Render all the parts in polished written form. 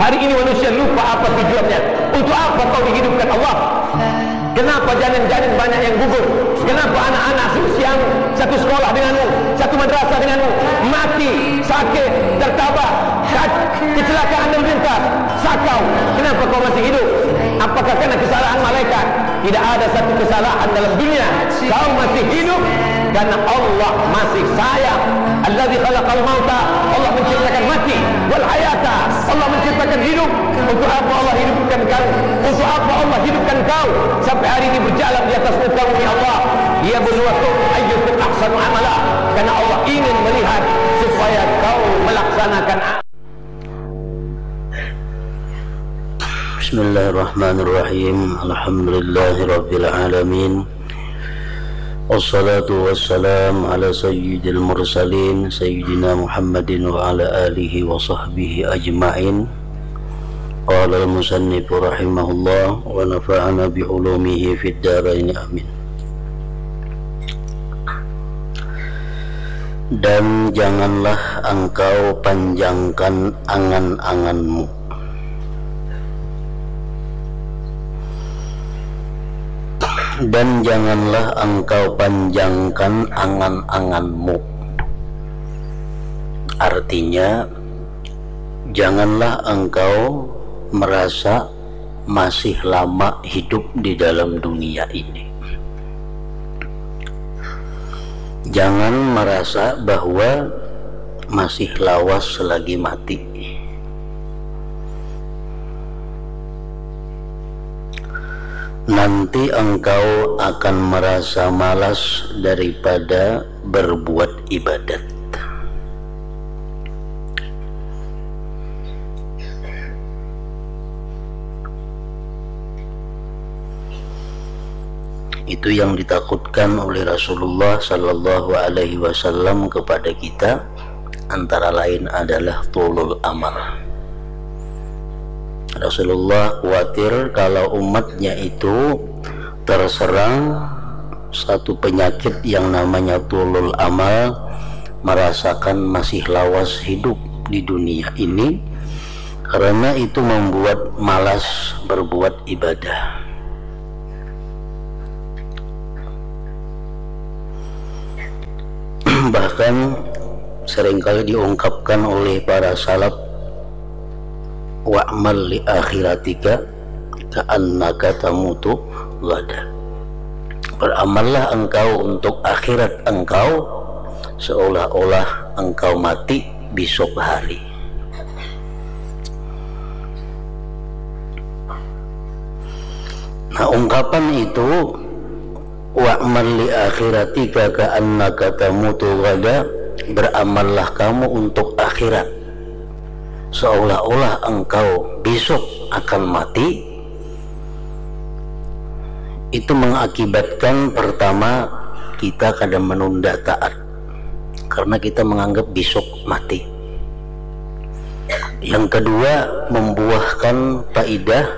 Hari ini manusia lupa apa tujuannya. Untuk apa kau dihidupkan Allah? Kenapa janin-janin banyak yang gugur? Kenapa anak-anak seusia satu sekolah denganmu, satu madrasah denganmu, mati, sakit, tertabrak, kecelakaan lalu lintas, sakau? Kenapa kau masih hidup? Apakah karena kesalahan malaikat? Tidak ada satu kesalahan dalam dunia. Kau masih hidup karena Allah masih sayang. Allazi khalaqal mauta, Allah menciptakan mati, wal hayata, Allah menciptakan hidup. Untuk apa Allah hidupkan kau? Untuk apa Allah hidupkan kau sampai hari ini berjalan di atas muka bumi Allah? Ia berluakum ayyukum ahsanu amala, karena Allah ingin melihat supaya kau melaksanakan. Bismillahirrahmanirrahim. Alhamdulillahirabbil alamin. Wassalatu wassalam ala sayyidil mursalin sayyidina Muhammadin wa ala alihi wa sahbihi ajma'in. Qala al-musannifu rahimahullah wa nafa'ana bi ulumihi fid dharain amin. Dan janganlah engkau panjangkan angan-anganmu. Dan janganlah engkau panjangkan angan-anganmu. Artinya, janganlah engkau merasa masih lama hidup di dalam dunia ini. Jangan merasa bahwa masih lawas selagi mati. Nanti engkau akan merasa malas daripada berbuat ibadat. Itu yang ditakutkan oleh Rasulullah Sallallahu Alaihi Wasallam kepada kita, antara lain adalah tulul amal. Rasulullah khawatir kalau umatnya itu terserang satu penyakit yang namanya tulul amal, merasakan masih lawas hidup di dunia ini, karena itu membuat malas berbuat ibadah. Bahkan seringkali diungkapkan oleh para salaf, wa'mal li akhiratika ka'annaka tamutu ghadan. Beramallah engkau untuk akhirat engkau seolah-olah engkau mati besok hari. Nah, ungkapan itu, wa'mal li akhiratika ka'annaka tamutu ghadan, beramallah kamu untuk akhirat seolah-olah engkau besok akan mati, itu mengakibatkan pertama kita kadang menunda taat karena kita menganggap besok mati. Yang kedua, membuahkan faidah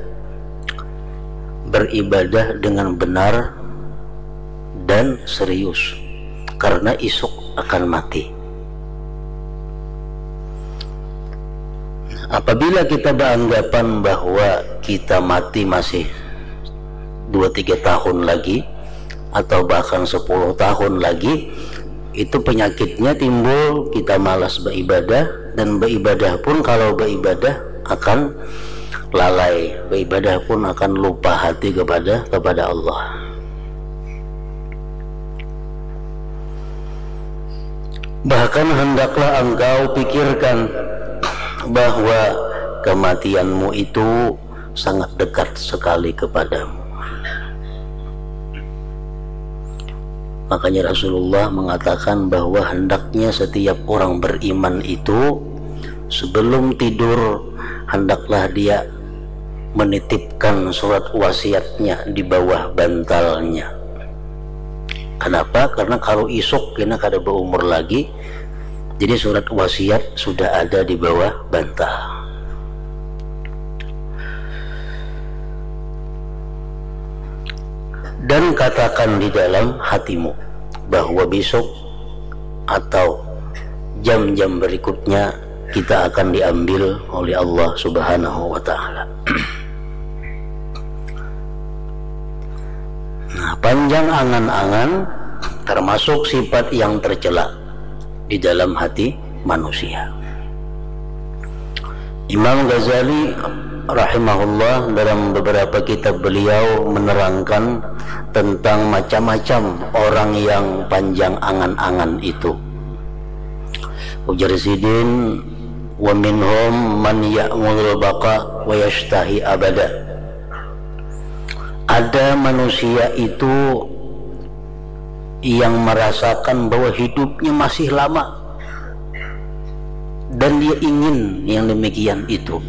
beribadah dengan benar dan serius karena esok akan mati. Apabila kita beranggapan bahwa kita mati masih 2-3 tahun lagi atau bahkan 10 tahun lagi, itu penyakitnya timbul, kita malas beribadah, dan beribadah pun kalau beribadah akan lalai, beribadah pun akan lupa hati kepada Allah. Bahkan hendaklah engkau pikirkan bahwa kematianmu itu sangat dekat sekali kepadamu. Makanya Rasulullah mengatakan bahwa hendaknya setiap orang beriman itu sebelum tidur hendaklah dia menitipkan surat wasiatnya di bawah bantalnya. Kenapa? Karena kalau esok kena kada berumur lagi, jadi surat wasiat sudah ada di bawah bantal. Dan katakan di dalam hatimu bahwa besok atau jam-jam berikutnya kita akan diambil oleh Allah Subhanahu wa Ta'ala. Nah, panjang angan-angan termasuk sifat yang tercela di dalam hati manusia. Imam Ghazali rahimahullah dalam beberapa kitab beliau menerangkan tentang macam-macam orang yang panjang angan-angan itu. Ujar Sidin, wa minhum man ya'mulul baqa wa yashtahi abada. Ada manusia itu yang merasakan bahwa hidupnya masih lama dan dia ingin yang demikian itu.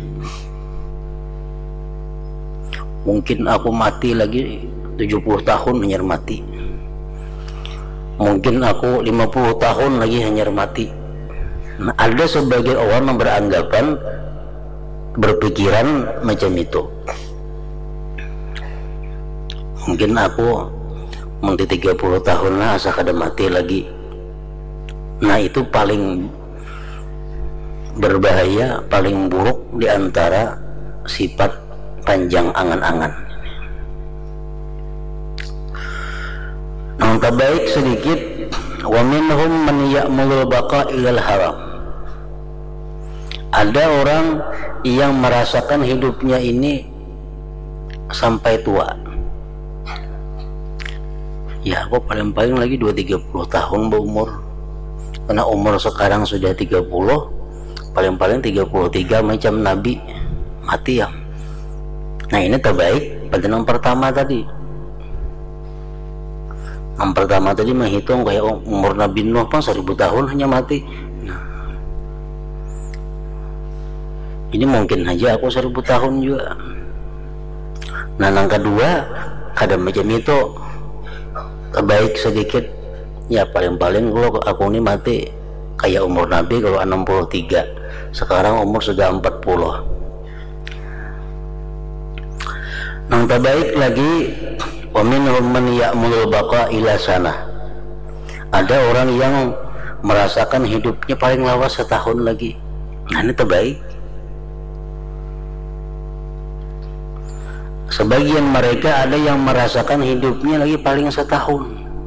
Mungkin aku mati lagi 70 tahun hanya mati, mungkin aku 50 tahun lagi hanya mati. Nah, ada sebagian orang yang beranggapan, berpikiran macam itu. Mungkin aku nanti 30 tahun lah asa kada mati lagi. Nah, itu paling berbahaya, paling buruk di antara sifat panjang angan-angan. Yang terbaik sedikit, wa minhum man ya'mulul baqa ilal haram. Ada orang yang merasakan hidupnya ini sampai tua. Ya, aku paling-paling lagi 2-30 tahun berumur. Karena umur sekarang sudah 30, paling-paling 33 macam Nabi mati ya. Nah, ini terbaik pada yang pertama tadi. Yang pertama tadi menghitung kayak umur Nabi Nuh pun 1000 tahun hanya mati. Nah, ini mungkin aja aku 1000 tahun juga. Nah, yang kedua kada macam itu, terbaik sedikit. Ya, paling-paling kalau aku ini mati kayak umur Nabi kalau 63, sekarang umur sudah 40. Yang terbaik lagi, wa minhum man ya'mulul baqa ila sana. Ada orang yang merasakan hidupnya paling lawas setahun lagi. Nah, ini terbaik. Sebagian mereka ada yang merasakan hidupnya lagi paling setahun.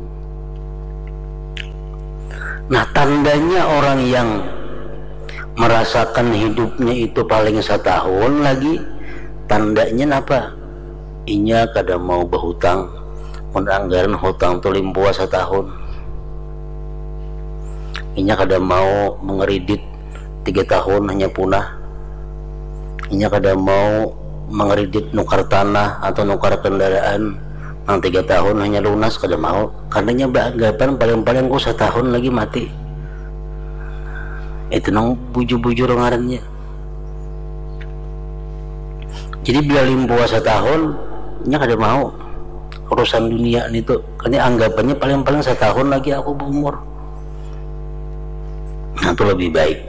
Nah, tandanya orang yang merasakan hidupnya itu paling setahun lagi, tandanya apa? Inya kada mau berhutang, mun anggaran hutang tu limpuah setahun. Inya kada mau mengeridit 3 tahun hanya punah. Inya kada mau mengeridit nukar tanah atau nukar kendaraan yang 3 tahun hanya lunas, kada mau. Karenanya beranggapan paling-paling ku setahun lagi mati. Itu nang bujur-bujur ngarannya. Jadi biar limpuah setahun nya kada mau urusan dunia itu, karena anggapannya paling-paling setahun lagi aku berumur. Nah, itu lebih baik.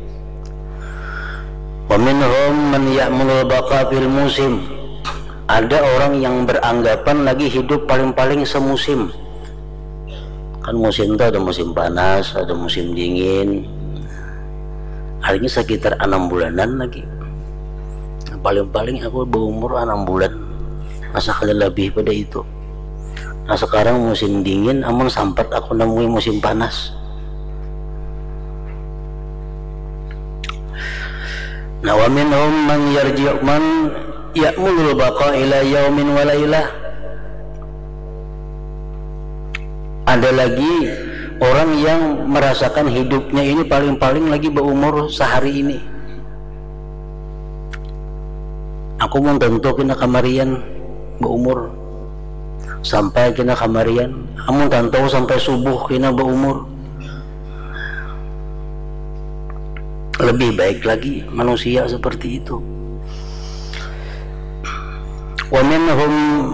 Wa minhum man ya'mulul baqa fil musim. Ada orang yang beranggapan lagi hidup paling-paling semusim. Kan musim itu ada musim panas, ada musim dingin. Artinya sekitar 6 bulanan lagi. Paling-paling aku berumur 6 bulan. Masa kada lebih pada itu. Nah, sekarang musim dingin, amun sampai aku nemui musim panas. Nah, wa minhum man yarji'u man ya'mulul baqa ila yaumin wa lailah. Ada lagi orang yang merasakan hidupnya ini paling-paling lagi berumur sehari ini. Aku mau tentu kena kamarian berumur sampai kena kamarian, amun tentu sampai subuh kena berumur. Lebih baik lagi manusia seperti itu. Wa minhum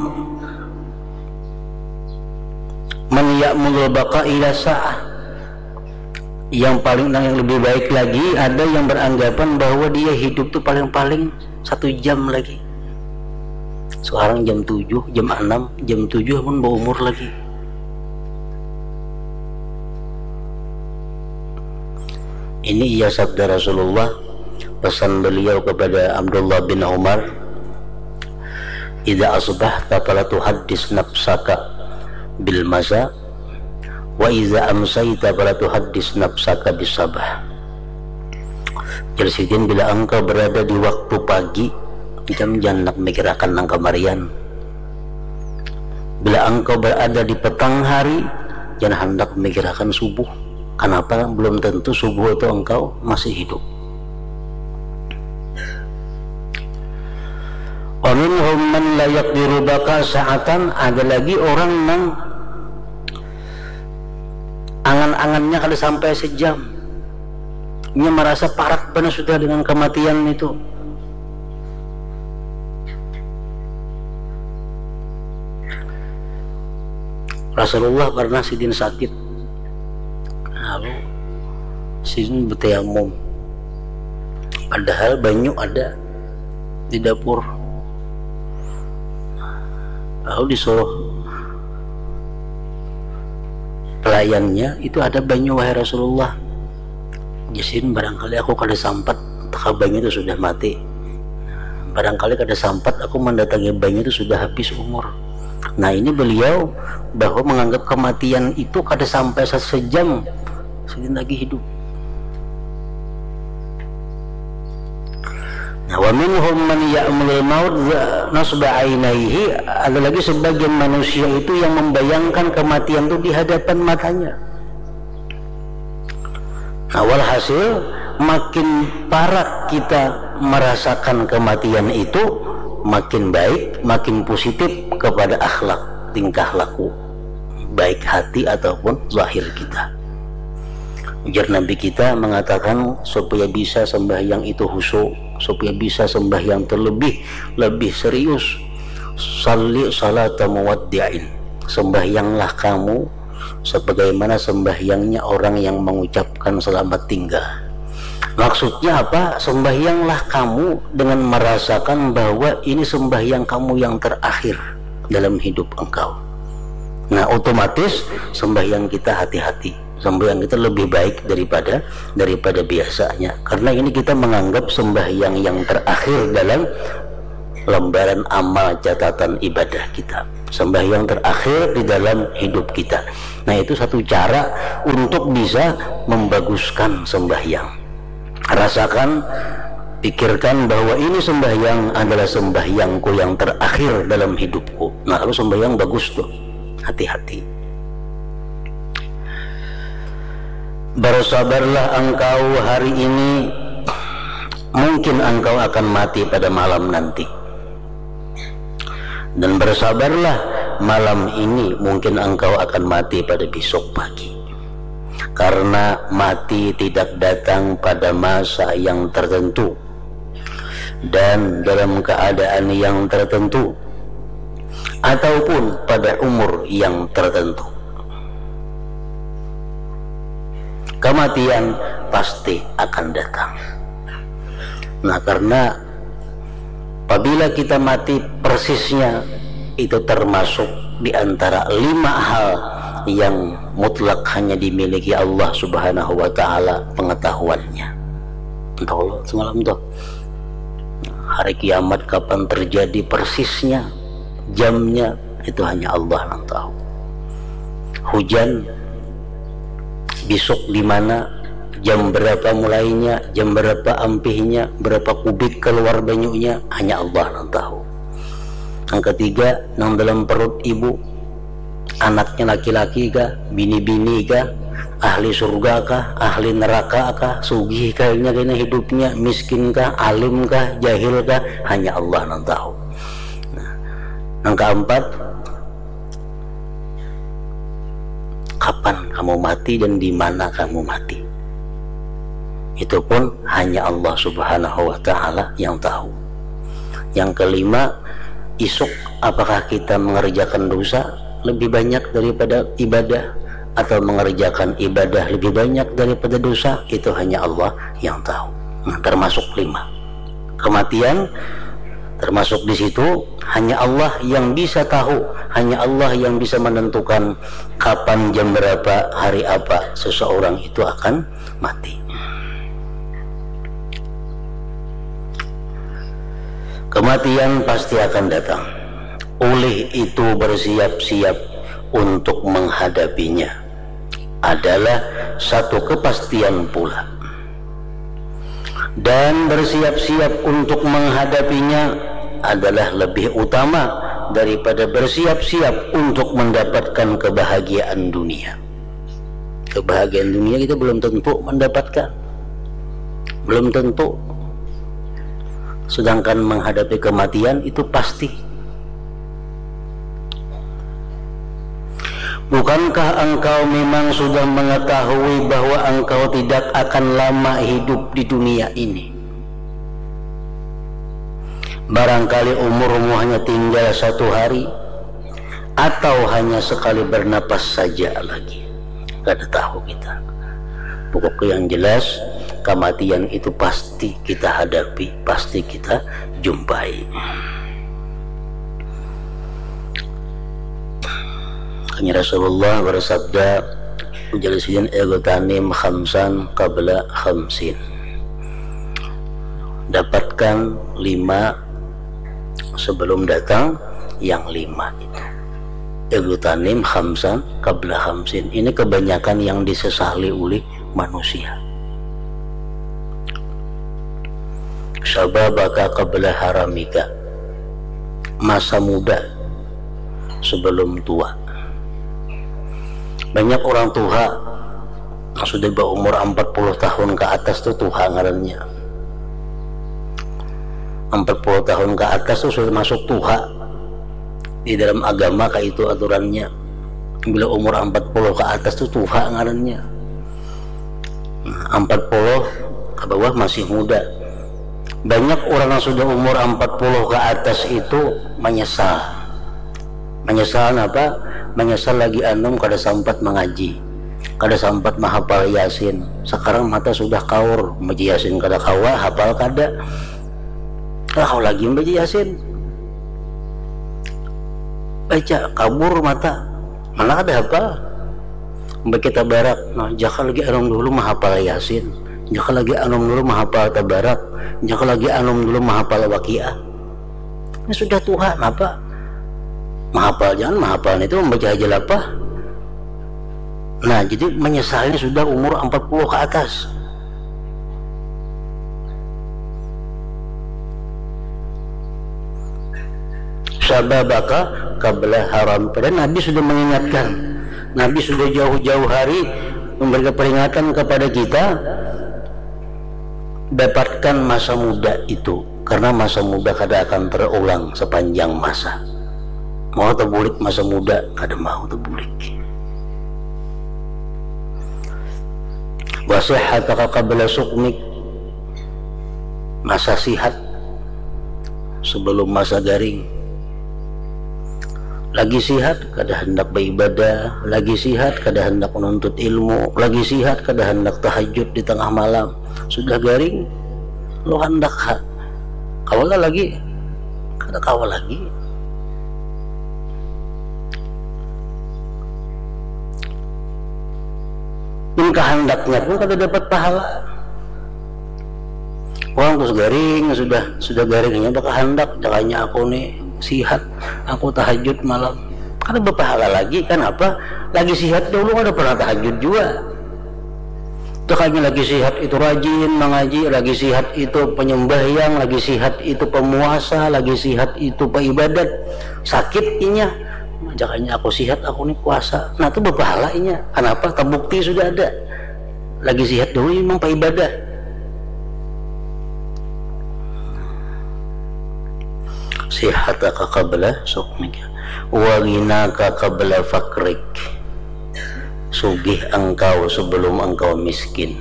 man ya'mulul baqa ila sa'ah. Yang lebih baik lagi, ada yang beranggapan bahwa dia hidup tuh paling-paling 1 jam lagi. Sekarang jam 7, jam 6, jam 7 pun berumur lagi.، Ini ia sabda Rasulullah, pesan beliau kepada Abdullah bin Umar, idza asbahta fala tuhaddis nafsaka bil masa wa idza amsayta fala tuhaddis nafsaka bis sabah. Jadi bila engkau berada di waktu pagi, jangan nak mikirkan nang kamarian. Bila engkau berada di petang hari, jangan hendak mikirkan subuh. Kenapa? Belum tentu subuh itu engkau masih hidup. Wa minhum man la yaqdiru baka sa'atan. Ada lagi orang yang angan-angannya kalau sampai sejam, dia merasa parat benar sudah dengan kematian itu. Rasulullah pernah sidin sakit, lalu sidin bertayamum, padahal banyu ada di dapur. Lalu disuruh pelayannya, itu ada banyu wahai Rasulullah. Jasin barangkali aku kada sampat, banyu itu sudah mati. Barangkali kada sampat aku mendatangi banyu itu sudah habis umur. Nah ini beliau bahwa menganggap kematian itu kada sampai sejam sedikit lagi hidup. Nah, wa minhum man ya'mul maut nasba ainaihi. Ada lagi sebagian manusia itu yang membayangkan kematian itu di hadapan matanya. Nah, walhasil makin parah kita merasakan kematian itu, makin baik, makin positif kepada akhlak, tingkah laku, baik hati ataupun zahir kita. Ujar Nabi kita mengatakan, supaya bisa sembahyang itu khusyuk, supaya bisa sembahyang lebih serius, salli salata muwaddi'in, sembahyanglah kamu sebagaimana sembahyangnya orang yang mengucapkan selamat tinggal. Maksudnya apa? Sembahyanglah kamu dengan merasakan bahwa ini sembahyang kamu yang terakhir dalam hidup engkau. Nah, otomatis sembahyang kita hati-hati, sembahyang kita lebih baik daripada biasanya, karena ini kita menganggap sembahyang yang terakhir dalam lembaran amal catatan ibadah kita, sembahyang terakhir di dalam hidup kita. Nah, itu satu cara untuk bisa membaguskan sembahyang. Rasakan, pikirkan bahwa ini sembahyang adalah sembahyangku yang terakhir dalam hidupku. Nah, lalu sembahyang bagus tuh, hati-hati. Bersabarlah engkau hari ini, mungkin engkau akan mati pada malam nanti. Dan bersabarlah, malam ini mungkin engkau akan mati pada besok pagi. Karena mati tidak datang pada masa yang tertentu dan dalam keadaan yang tertentu ataupun pada umur yang tertentu. Kematian pasti akan datang. Nah, karena apabila kita mati persisnya, itu termasuk di antara 5 hal yang mutlak hanya dimiliki Allah Subhanahu wa ta'ala pengetahuannya. Entah Allah semalam tuh, hari kiamat kapan terjadi persisnya, jamnya itu hanya Allah yang tahu. Hujan besok di mana, jam berapa mulainya, jam berapa ampihnya, berapa kubik keluar banyunya, hanya Allah yang tahu. Yang ketiga, yang dalam perut ibu, anaknya laki-laki kah, bini-bini kah, ahli surga kah, ahli neraka kah, sugih kayaknya kena hidupnya, miskin kah, alim kah, jahil kah, hanya Allah yang tahu. Nah, yang keempat, kapan kamu mati dan di mana kamu mati, itu pun hanya Allah Subhanahu wa ta'ala yang tahu. Yang kelima, esok apakah kita mengerjakan dosa lebih banyak daripada ibadah atau mengerjakan ibadah lebih banyak daripada dosa, itu hanya Allah yang tahu. Nah, termasuk 5. Kematian termasuk di situ, hanya Allah yang bisa tahu, hanya Allah yang bisa menentukan kapan, jam berapa, hari apa seseorang itu akan mati. Kematian pasti akan datang. Oleh itu bersiap-siap untuk menghadapinya adalah satu kepastian pula. Dan bersiap-siap untuk menghadapinya adalah lebih utama daripada bersiap-siap untuk mendapatkan kebahagiaan dunia. Kebahagiaan dunia kita belum tentu mendapatkan, belum tentu. Sedangkan menghadapi kematian itu pasti. Bukankah engkau memang sudah mengetahui bahwa engkau tidak akan lama hidup di dunia ini? Barangkali umurmu hanya tinggal 1 hari, atau hanya sekali bernapas saja lagi. Gak ada tahu kita. Pokoknya yang jelas, kematian itu pasti kita hadapi, pasti kita jumpai. Hanya Rasulullah bersabda, "Jalisian egotanim khamsan qabla khamsin." Dapatkan 5 sebelum datang yang 5 itu. Egotanim khamsan qabla khamsin. Ini kebanyakan yang disesali oleh manusia. Syababaka qabla haramika. Masa muda sebelum tua. Banyak orang tua yang sudah berumur 40 tahun ke atas itu tua ngarannya. 40 tahun ke atas itu sudah masuk tua. Di dalam agama kayak itu aturannya. Bila umur 40 ke atas itu tua ngarannya. 40 ke bawah masih muda. Banyak orang yang sudah umur 40 ke atas itu menyesal. Menyesal apa? Menyesal lagi anum kada sempat mengaji, kada sempat menghafal Yasin. Sekarang mata sudah kaur, membaca Yasin kada kawa, hafal kada. Kau lagi membaca Yasin, baca kabur mata, mana ada hafal. Membaca tabarak, nah jaka lagi anum dulu menghafal Yasin, jaka lagi anum dulu menghafal tabarak, jaka lagi anum dulu menghafal waqiah. Ini sudah Tuhan apa? Menghafal, jangan menghafal itu membaca aja apa. Nah jadi menyesalnya sudah umur 40 ke atas. Sababaka qabla haram. Padahal Nabi sudah mengingatkan, Nabi sudah jauh-jauh hari memberikan peringatan kepada kita, dapatkan masa muda itu, karena masa muda kada akan terulang sepanjang masa. Mau terbulik masa muda, kada mau terbulik. Wasihhataka qabla sukmik. Masa sihat sebelum masa garing. Lagi sihat kada hendak beribadah, lagi sihat kada hendak menuntut ilmu, lagi sihat kada hendak tahajud di tengah malam. Sudah garing, lo hendak kawal lagi, kada kawal lagi. Pun kehendaknya pun kada dapat pahala. Orang terus garing, sudah garingnya bakal hendak, jakanya aku nih sihat, aku tahajud malam, kada berpahala lagi. Kan apa? Lagi sihat dulu kada pernah tahajud juga. Jakanya lagi sihat itu rajin mengaji, lagi sihat itu penyembahyang, lagi sihat itu pemuasa, lagi sihat itu beribadat. Sakit inya, jakanya aku sihat, aku nih puasa. Nah itu berpahala inya. Kenapa? Terbukti sudah ada. Lagi sihat dulu memang beribadah. Sihataka qabla sukmika wa ghinaka qabla fakrik. Sugih engkau sebelum engkau miskin.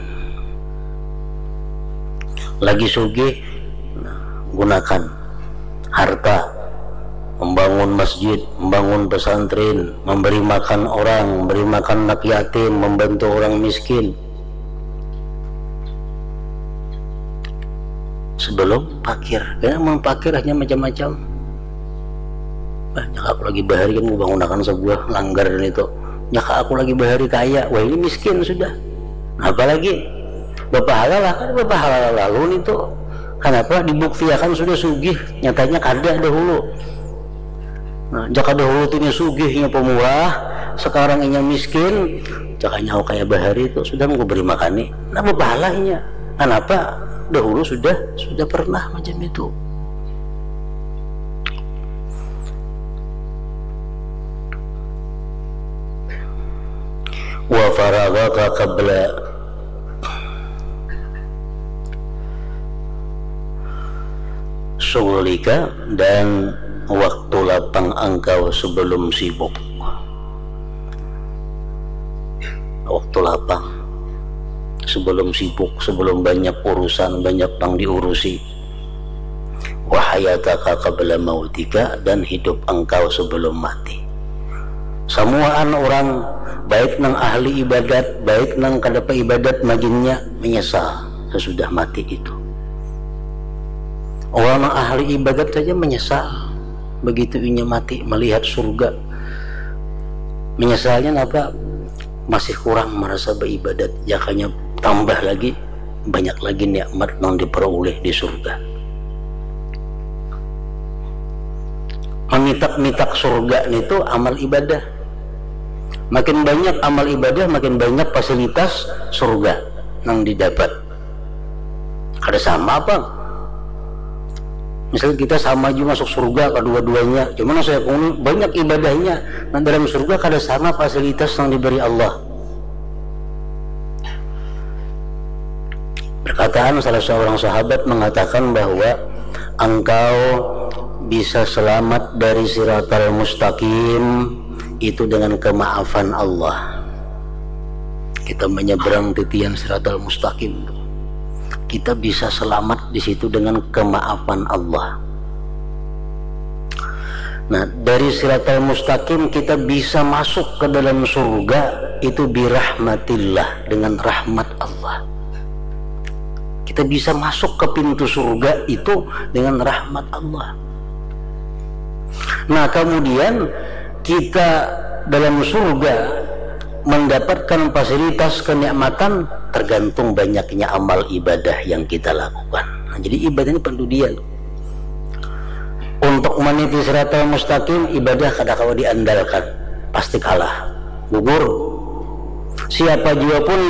Lagi sugih, gunakan harta membangun masjid, membangun pesantren, memberi makan orang, memberi makan anak yatim, membantu orang miskin. Sebelum pakir, karena memang pakir hanya macam-macam. Jika aku lagi bahari kan gue bangunakan sebuah langgar dan itu. Jika aku lagi bahari kaya, wah ini miskin sudah. Apalagi berpahala lah, kan berpahala lalu itu Kenapa? Dibuktikan sudah sugih, nyatanya kada dahulu. Nah, jaka dahulu tuh sugihnya pemurah, sekarang inya miskin, jaka nyawa kayak bahari itu sudah mau beri makani. Nah, bahalanya. Kenapa? Dahulu sudah pernah macam itu. Wa faragaka qabla syughlika, dan waktu lapang engkau sebelum sibuk. Waktu lapang sebelum sibuk, sebelum banyak urusan, banyak yang diurusi. Wa hayataka qabla mautika, dan hidup engkau sebelum mati. Semuaan orang baik nang ahli ibadat, baik nang kadapa ibadat maginnya menyesal sesudah mati itu. Orang nang ahli ibadat saja menyesal begitu inya mati melihat surga. Menyesalnya apa? Masih kurang merasa beribadat, jakanya tambah lagi banyak lagi nikmat yang diperoleh di surga. Menitak-nitak surga itu amal ibadah. Makin banyak amal ibadah, makin banyak fasilitas surga yang didapat. Ada sama apa? Misalnya kita sama aja masuk surga kedua-duanya, cuman saya banyak ibadahnya. Nah, dalam surga kada sama fasilitas yang diberi Allah. Perkataan salah seorang sahabat mengatakan bahwa engkau bisa selamat dari siratal mustaqim itu dengan kemaafan Allah. Kita menyeberang titian siratal mustaqim, kita bisa selamat di situ dengan kemaafan Allah. Nah, dari siratal mustaqim kita bisa masuk ke dalam surga itu birahmatillah, dengan rahmat Allah. Kita bisa masuk ke pintu surga itu dengan rahmat Allah. Nah, kemudian kita dalam surga mendapatkan fasilitas kenikmatan tergantung banyaknya amal ibadah yang kita lakukan. Nah, jadi ibadah ini pendudian. Untuk meniti siratal mustaqim, ibadah kadang-kadang diandalkan, pasti kalah, gugur. Siapa juga pun